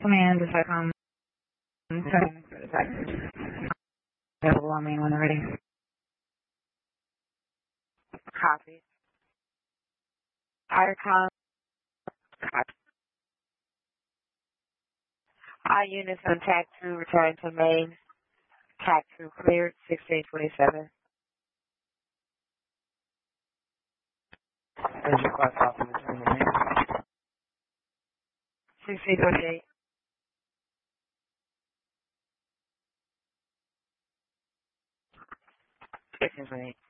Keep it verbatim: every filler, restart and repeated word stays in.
Command is like um setting for the second. Available on main when they're ready. Copy. Icon. Copy. All units on tac two return to main. tac two cleared sixteen twenty-seven. Engine class off in the main. sixteen twenty-eight. sixteen twenty-eight.